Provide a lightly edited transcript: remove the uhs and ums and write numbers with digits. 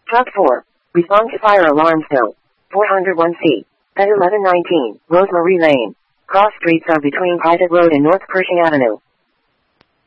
Truck 4. Respond to fire alarm still. 401C. At 1119, Rosemary Lane. Cross streets are between Private Road and North Pershing Avenue.